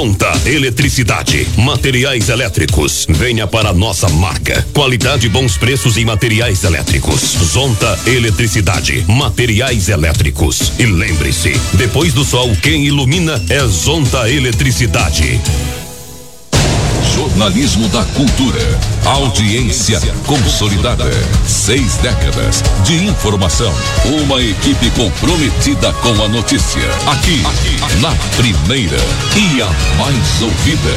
Zonta Eletricidade, materiais elétricos. Venha para a nossa marca. Qualidade e bons preços em materiais elétricos. Zonta Eletricidade, materiais elétricos. E lembre-se, depois do sol, quem ilumina é Zonta Eletricidade. Jornalismo da Cultura. Audiência consolidada. 6 décadas de informação. Uma equipe comprometida com a notícia. Aqui na primeira e a mais ouvida.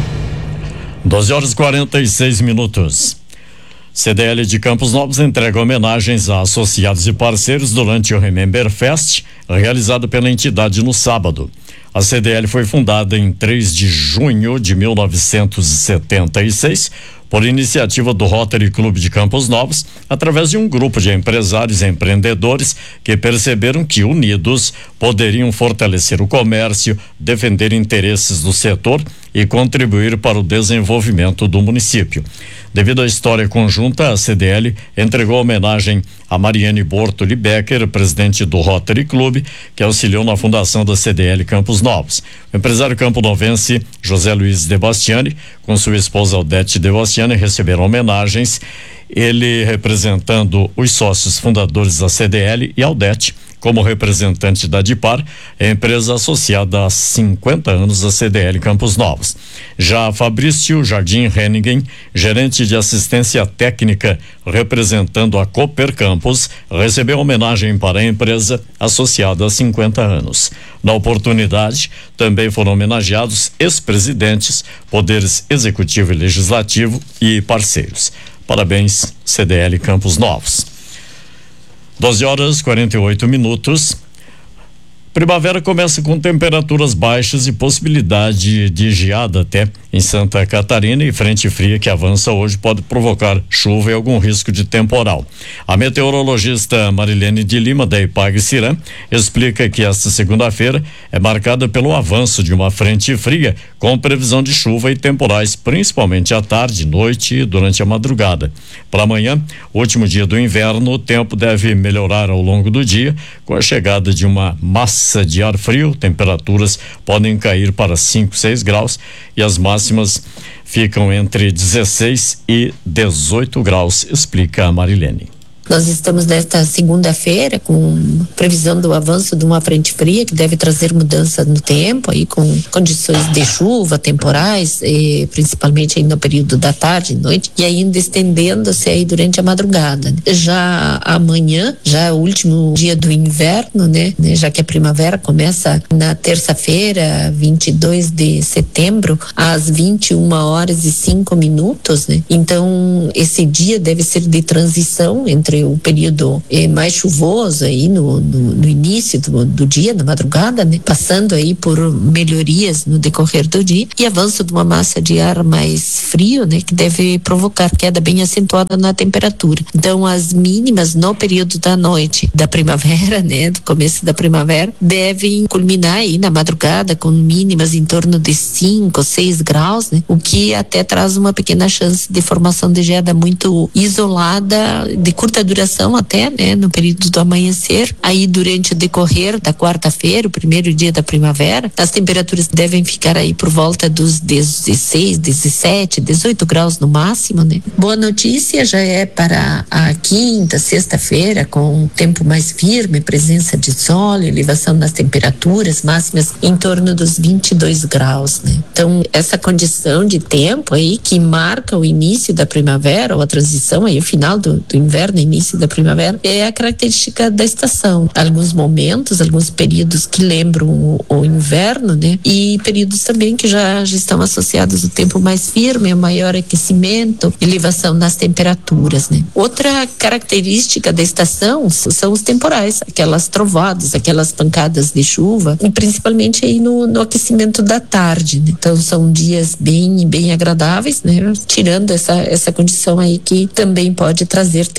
12h46. CDL de Campos Novos entrega homenagens a associados e parceiros durante o Remember Fest, realizado pela entidade no sábado. A CDL foi fundada em 3 de junho de 1976 por iniciativa do Rotary Clube de Campos Novos, através de um grupo de empresários e empreendedores que perceberam que, unidos, poderiam fortalecer o comércio, defender interesses do setor e contribuir para o desenvolvimento do município. Devido à história conjunta, a CDL entregou homenagem a Mariane Bortoli Becker, presidente do Rotary Clube, que auxiliou na fundação da CDL Campos Novos. O empresário camponovense José Luiz De Bastiani, com sua esposa Odete De Bastiani, receberam homenagens, ele representando os sócios fundadores da CDL e a Odete como representante da Dipar, empresa associada há 50 anos à CDL Campos Novos. Já Fabrício Jardim Henningen, gerente de assistência técnica representando a Cooper Campos, recebeu homenagem para a empresa associada há 50 anos. Na oportunidade, também foram homenageados ex-presidentes, poderes executivo e legislativo e parceiros. Parabéns, CDL Campos Novos. 12h48. Primavera começa com temperaturas baixas e possibilidade de geada até em Santa Catarina, e frente fria que avança hoje pode provocar chuva e algum risco de temporal. A meteorologista Marilene de Lima, da Ipag-Ciram, explica que esta segunda-feira é marcada pelo avanço de uma frente fria com previsão de chuva e temporais, principalmente à tarde, noite e durante a madrugada. Para amanhã, último dia do inverno, o tempo deve melhorar ao longo do dia com a chegada de uma massa de ar frio. Temperaturas podem cair para 5, 6 graus e as máximas ficam entre 16 e 18 graus, explica a Marilene. Nós estamos nesta segunda-feira com previsão do avanço de uma frente fria que deve trazer mudança no tempo, aí com condições de chuva, temporais, principalmente aí no período da tarde e noite, e ainda estendendo-se aí durante a madrugada. Já amanhã, já é o último dia do inverno, né? Já que a primavera começa na terça-feira, 22 de setembro, às 21h05, né? Então, esse dia deve ser de transição entre o período mais chuvoso aí no início do dia, na madrugada, né? Passando aí por melhorias no decorrer do dia e avanço de uma massa de ar mais frio, né? Que deve provocar queda bem acentuada na temperatura. Então, as mínimas no período da noite da primavera, né? Do começo da primavera, devem culminar aí na madrugada com mínimas em torno de 5, 6 graus, né? O que até traz uma pequena chance de formação de geada muito isolada, de curta duração até, né, no período do amanhecer. Aí durante o decorrer da quarta-feira, o primeiro dia da primavera, as temperaturas devem ficar aí por volta dos 16, 17, 18 graus no máximo, né? Boa notícia já é para a quinta, sexta-feira, com um tempo mais firme, presença de sol, elevação nas temperaturas máximas em torno dos 22 graus, né? Então, essa condição de tempo aí que marca o início da primavera, ou a transição aí, o final do inverno, início da primavera, é a característica da estação. Alguns momentos, alguns períodos que lembram o inverno, né? E períodos também que já estão associados ao tempo mais firme, ao maior aquecimento, elevação nas temperaturas, né? Outra característica da estação são os temporais, aquelas trovoadas, aquelas pancadas de chuva, e principalmente aí no aquecimento da tarde, né? Então são dias bem agradáveis, né? Tirando essa condição aí que também pode trazer temporais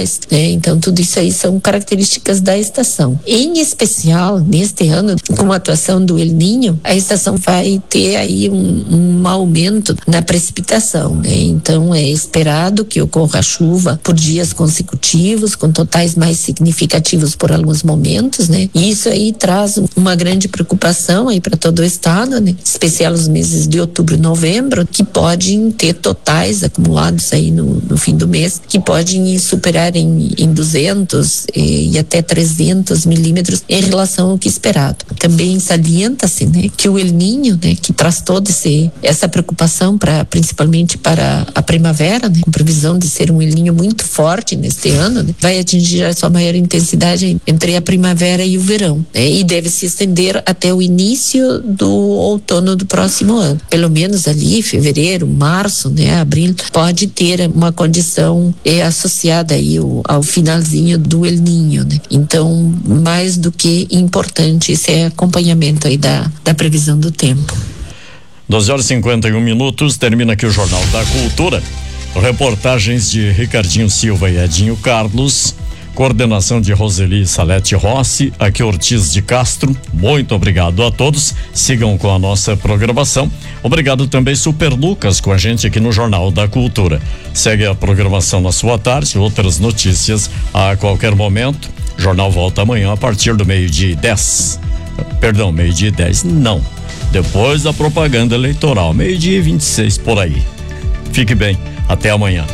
temporais, né? Então tudo isso aí são características da estação. Em especial, neste ano, com a atuação do El Niño, a estação vai ter aí um aumento na precipitação, né? Então é esperado que ocorra chuva por dias consecutivos, com totais mais significativos por alguns momentos, né? E isso aí traz uma grande preocupação aí para todo o estado, né? Em especial os meses de outubro e novembro, que podem ter totais acumulados aí no fim do mês, que podem superar em 200 e até 300 milímetros em relação ao que esperado. Também salienta-se, né, que o El Niño, né, que traz toda essa preocupação principalmente para a primavera, né, com previsão de ser um El Niño muito forte neste ano, né, vai atingir a sua maior intensidade entre a primavera e o verão, né, e deve se estender até o início do outono do próximo ano. Pelo menos ali, fevereiro, março, né, abril, pode ter uma condição associada aí ao finalzinho do El Niño, né? Então, mais do que importante esse acompanhamento aí da previsão do tempo. 12h51, termina aqui o Jornal da Cultura. Reportagens de Ricardinho Silva e Edinho Carlos. Coordenação de Roseli Salete Rossi, aqui Ortiz de Castro. Muito obrigado a todos. Sigam com a nossa programação. Obrigado também Super Lucas com a gente aqui no Jornal da Cultura. Segue a programação na sua tarde, outras notícias a qualquer momento. O jornal volta amanhã a partir do 12h10. Perdão, 12h10 não. Depois da propaganda eleitoral, 12h26 por aí. Fique bem, até amanhã.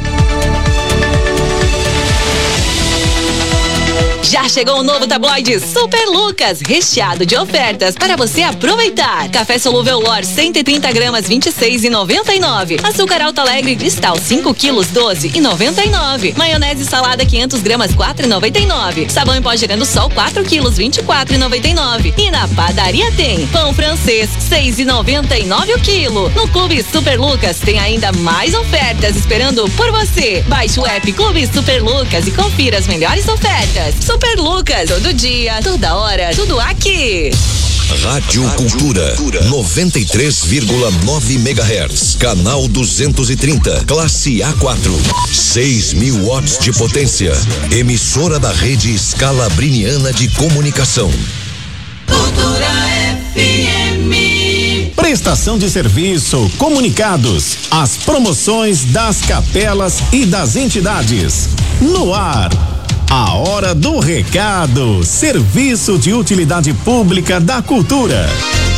Já chegou o novo tabloide Super Lucas, recheado de ofertas para você aproveitar. Café solúvel Lor 130 gramas 26,99. Açúcar Alto Alegre Cristal 5 quilos 12,99. Maionese salada 500 gramas 4,99. Sabão em pó Girando Sol 4 quilos 24,99. E na padaria tem pão francês 6,99 o quilo. No Clube Super Lucas tem ainda mais ofertas esperando por você. Baixe o app Clube Super Lucas e confira as melhores ofertas. Super Lucas, todo dia, toda hora, tudo aqui. Rádio Cultura 93,9 MHz, canal 230, classe A4, 6.000 watts de potência, emissora da rede Scalabriniana de Comunicação. Cultura FM. Prestação de serviço, comunicados, as promoções das capelas e das entidades. No ar. A Hora do Recado, serviço de utilidade pública da cultura.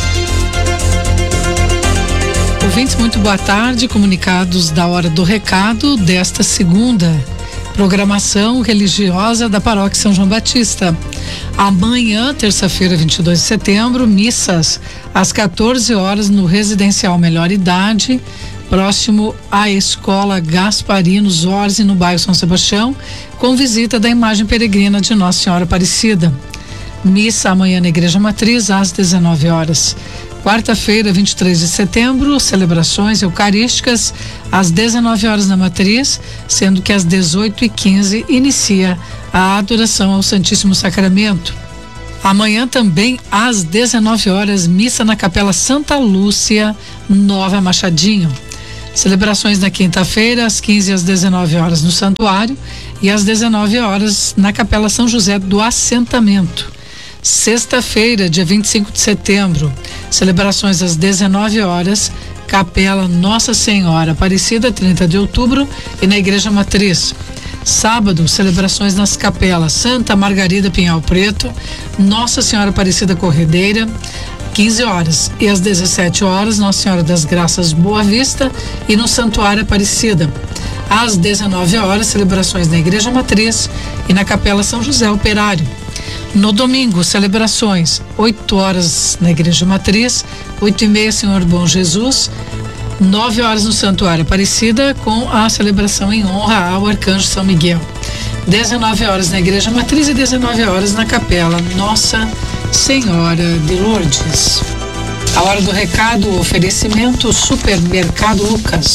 Ouvintes, muito boa tarde. Comunicados da Hora do Recado desta segunda. Programação religiosa da Paróquia São João Batista. Amanhã, terça-feira, 22 de setembro, missas às 14 horas no Residencial Melhor Idade, próximo à Escola Gasparino Zorzi, no bairro São Sebastião, com visita da imagem peregrina de Nossa Senhora Aparecida. Missa amanhã na Igreja Matriz, às 19 horas. Quarta-feira, 23 de setembro, celebrações eucarísticas, às 19 horas na Matriz, sendo que às 18h15 inicia a adoração ao Santíssimo Sacramento. Amanhã também, às 19 horas, missa na Capela Santa Lúcia, Nova Machadinho. Celebrações na quinta-feira, às 15 e às 19 horas no Santuário e às 19 horas na Capela São José do Assentamento. Sexta-feira, dia 25 de setembro, celebrações às 19 horas, Capela Nossa Senhora Aparecida, 30 de outubro, e na Igreja Matriz. Sábado, celebrações nas capelas Santa Margarida Pinhal Preto, Nossa Senhora Aparecida Corredeira, 15 horas, e às 17 horas, Nossa Senhora das Graças Boa Vista e no Santuário Aparecida. Às 19 horas, celebrações na Igreja Matriz e na Capela São José Operário. No domingo, celebrações 8 horas na Igreja Matriz, 8h30 Senhor Bom Jesus, 9 horas no Santuário Aparecida, com a celebração em honra ao Arcanjo São Miguel. 19 horas na Igreja Matriz e 19 horas na Capela Nossa Senhora de Lourdes. A Hora do Recado, oferecimento Supermercado Lucas.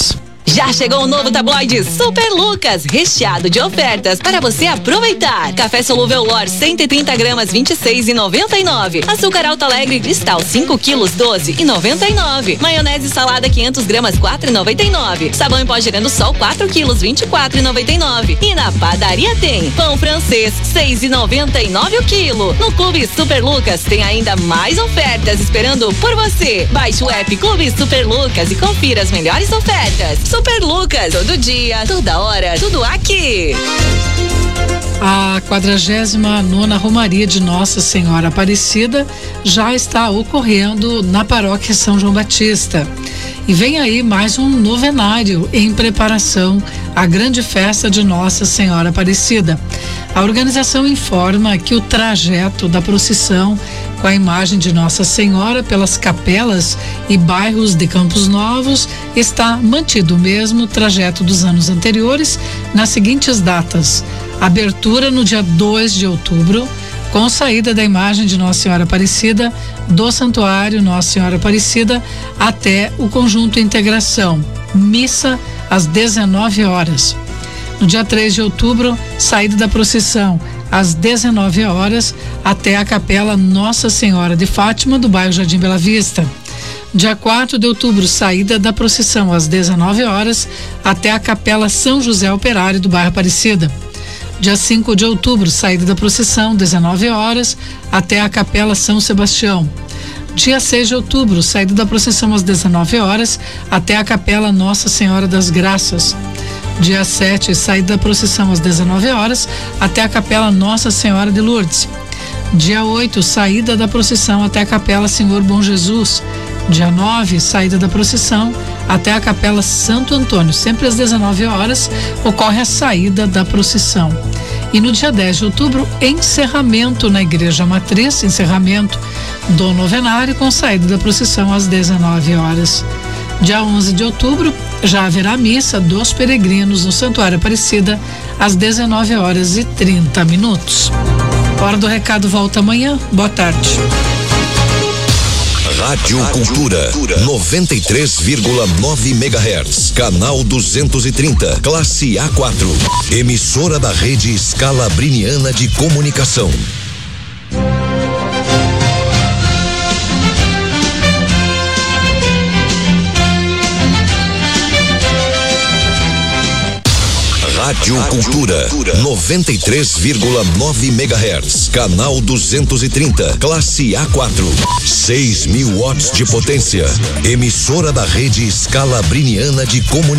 Já chegou o novo tabloide Super Lucas, recheado de ofertas para você aproveitar. Café solúvel Lor 130 gramas 26,99. Açúcar Alto Alegre Cristal 5 quilos 12,99. Maionese salada 500 gramas 4,99. Sabão em pó Girando Sol 4 quilos 24,99. E na padaria tem pão francês 6,99 o quilo. No Clube Super Lucas tem ainda mais ofertas esperando por você. Baixe o app Clube Super Lucas e confira as melhores ofertas. Super Lucas, todo dia, toda hora, tudo aqui. A 49ª Romaria de Nossa Senhora Aparecida já está ocorrendo na Paróquia São João Batista. E vem aí mais um novenário em preparação à grande festa de Nossa Senhora Aparecida. A organização informa que o trajeto da procissão com a imagem de Nossa Senhora pelas capelas e bairros de Campos Novos está mantido o mesmo trajeto dos anos anteriores nas seguintes datas: abertura no dia 2 de outubro, com saída da imagem de Nossa Senhora Aparecida do Santuário Nossa Senhora Aparecida até o Conjunto Integração, missa às 19 horas. No dia 3 de outubro, saída da procissão às 19 horas até a Capela Nossa Senhora de Fátima do bairro Jardim Bela Vista. Dia 4 de outubro, saída da procissão às 19 horas até a Capela São José Operário do bairro Aparecida. Dia 5 de outubro, saída da procissão, 19 horas, até a Capela São Sebastião. Dia 6 de outubro, saída da procissão às 19 horas, até a Capela Nossa Senhora das Graças. Dia 7, saída da procissão às 19 horas, até a Capela Nossa Senhora de Lourdes. Dia 8, saída da procissão até a Capela Senhor Bom Jesus. Dia 9, saída da procissão até a Capela Santo Antônio. Sempre às 19 horas ocorre a saída da procissão. E no dia 10 de outubro, encerramento na Igreja Matriz, encerramento do novenário com saída da procissão às 19 horas. Dia 11 de outubro, já haverá missa dos peregrinos no Santuário Aparecida às 19 horas e 30 minutos. Hora do recado volta amanhã. Boa tarde. Rádio Cultura 93,9 MHz, canal 230, classe A4, emissora da rede Scalabriniana de Comunicação. Rádio Cultura 93,9 MHz, canal 230, classe A4, 6.000 watts de potência, emissora da rede Scalabriniana de Comunicação.